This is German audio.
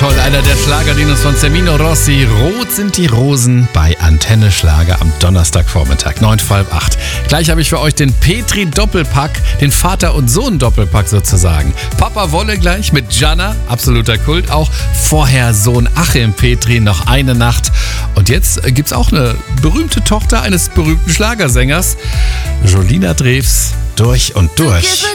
toll. Einer der Schlagerdinos von Semino Rossi. Rot sind die Rosen bei Antenne Schlager am Donnerstagvormittag, 7:45. Gleich habe ich für euch den Petri-Doppelpack, den Vater- und Sohn-Doppelpack sozusagen. Papa Wolle gleich mit Gianna, absoluter Kult. Auch vorher Sohn Achim Petri, noch eine Nacht. Und jetzt gibt's auch eine berühmte Tochter eines berühmten Schlagersängers. Jolina Drews, durch und durch.